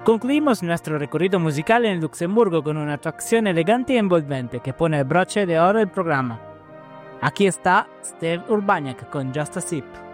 Concluimos nuestro recorrido musical en Luxemburgo con una atracción elegante y envolvente que pone el broche de oro al programa. Aquí está Steve Urbaniak con Just a Sip.